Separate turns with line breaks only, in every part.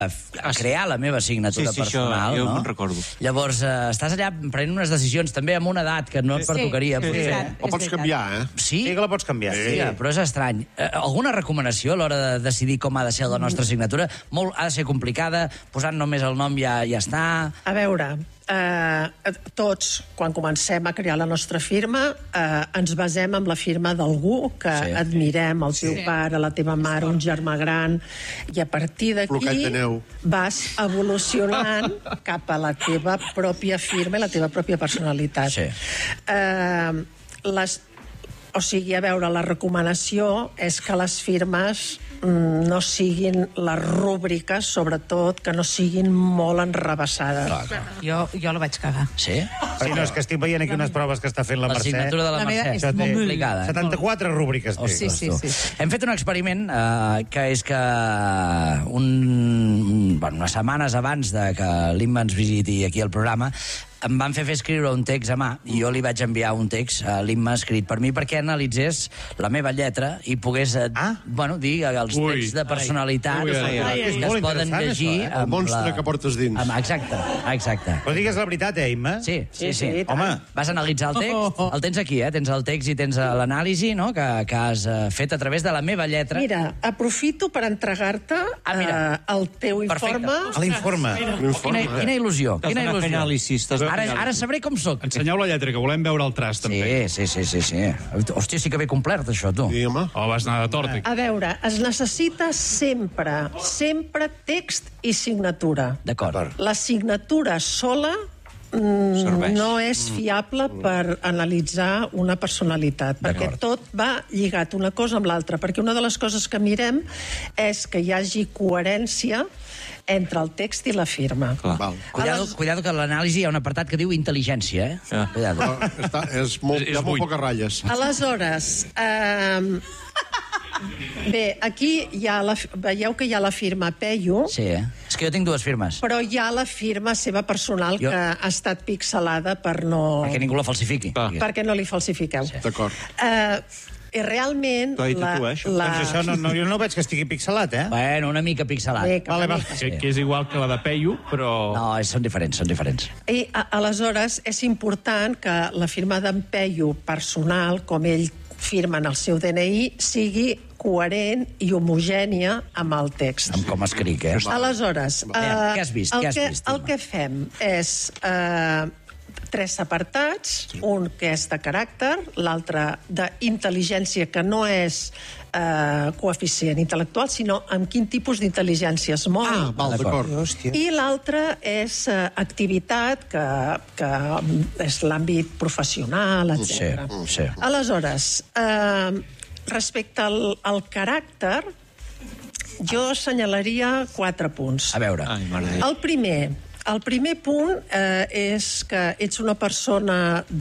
a crear la meva signatura personal,
jo
no?
me'n recordo.
Llavors, estàs allà prenent unes decisions, també amb una edat que no et pertocaria.
O pots canviar,
Sí?
Sí que la pots canviar.
Sí, però és estrany. Alguna recomanació a l'hora de decidir com ha de ser la nostra signatura? Ha de ser complicada, posant només el nom ja està...
A veure, tots, quan comencem a crear la nostra firma, ens basem en la firma d'algú que admirem, el teu pare, la teva mare, un germà gran, i a partir d'aquí vas evolucionant cap a la teva pròpia firma i la teva pròpia personalitat. O sigui, a veure, la recomanació és que les firmes no siguin les rúbriques, sobretot, que no siguin molt enrabassades.
Jo la vaig cagar.
Sí?
Sí, no, és que estic veient aquí unes proves que està fent la Mercè.
La signatura de la Mercè és molt complicada.
74 rúbriques té.
Sí.
Hem fet un experiment que és que unes setmanes abans de que l'Imma ens visiti aquí al programa em van fer escriure un text a mà i jo li vaig enviar un text a l'Imma escrit per mi perquè analitzés la meva lletra i pogués dir els texts de personalitat que es poden llegir.
El monstre que portes dins.
Exacte.
Però digues la veritat, Imma?
Sí. Home, vas analitzar el text, el tens aquí, tens el text i tens l'anàlisi que has fet a través de la meva lletra.
Mira, aprofito per entregar-te el teu informe.
L'informe.
Quina il·lusió. Ara sabré com soc.
Ensenyeu la lletra, que volem veure el traç, també.
Sí. Hòstia, sí que ve complert, això, tu.
Sí, home.
O vas anar de tort.
A veure, es necessita sempre text i signatura.
D'acord.
La signatura sola no és fiable per analitzar una personalitat, perquè tot va lligat una cosa amb l'altra, perquè una de les coses que mirem és que hi hagi coherència entre el text i la firma.
Cuidado que a l'anàlisi hi ha un apartat que diu intel·ligència, Cuidado.
Hi ha molt poques ratlles.
Aleshores, bé, aquí veieu que hi ha la firma Peyu.
Sí, és que jo tinc dues firmes.
Però hi ha la firma seva personal que ha estat pixelada per no...
Perquè ningú la falsifiqui.
Perquè no li falsifiqueu.
D'acord.
I realment...
Doncs això jo no veig que estigui pixelat,
Bueno, una mica pixelat.
Que és igual que la de Peyu, però...
No, són diferents.
I aleshores és important que la firma d'en Peyu personal, com ell firma en el seu DNI, sigui coherent i homogènia amb el text.
Amb com escric,
Aleshores,
què has vist?
El que fem és... 3 apartats, un que és de caràcter, l'altre d'intel·ligència, que no és coeficient intel·lectual, sinó amb quin tipus d'intel·ligència es mou.
D'acord.
I l'altre és activitat, que és l'àmbit professional, etc.
Sí.
Aleshores, respecte al caràcter, jo assenyalaria 4 punts.
A veure.
El primer punt és que ets una persona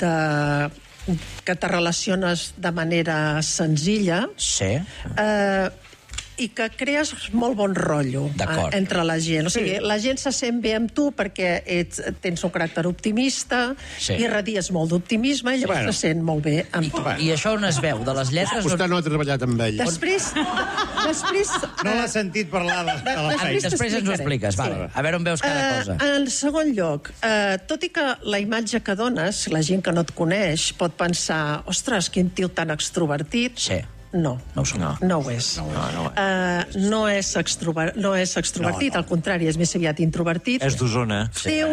que te relaciones de manera senzilla.
Sí.
I que crees molt bon rotllo entre la gent. O sigui, la gent se sent bé amb tu perquè tens un caràcter optimista, irradies molt d'optimisme i llavors se sent molt bé amb tu.
I això on es veu? De les lletres?
Vostè no ha treballat amb ell.
Després...
No l'ha sentit parlar de la feina.
Després ens ho expliques. A veure on veus cada cosa.
En segon lloc, tot i que la imatge que dones, la gent que no et coneix, pot pensar, ostres, quin tio tan extrovertit.
Sí.
No ho és. No és extrovertit, al contrari, és més aviat introvertit.
És d'Osona.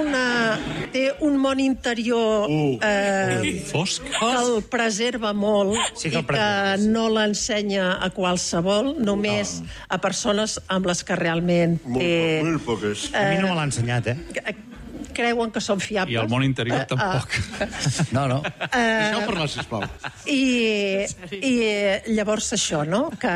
Té un món interior
fosc,
que el preserva molt i que no l'ensenya a qualsevol, només a persones amb les que realment té...
Molt poques.
A mi no me l'ha ensenyat,
creuen que són fiables.
I el món interior tampoc.
No.
Deixeu parlar, sisplau.
I llavors això, no? Que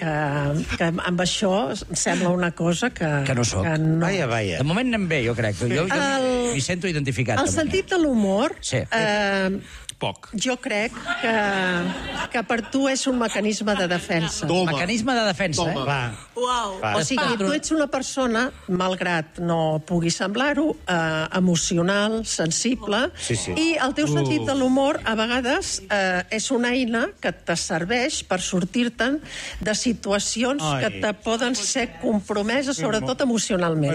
amb això sembla una cosa que
no soc.
Vaja.
De moment anem bé, jo crec. Jo m'hi sento identificat.
El sentit de l'humor
poc.
Jo crec que per tu és un mecanisme de defensa.
Mecanisme de defensa,
Toma.
Clar.
Uau.
Clar.
O sigui, tu ets una persona, malgrat no pugui semblar-ho, emocional, sensible,
Sí, sí.
i el teu sentit de l'humor, a vegades, és una eina que te serveix per sortir-te'n de situacions
Ai.
que te poden ser compromeses, sobretot emocionalment.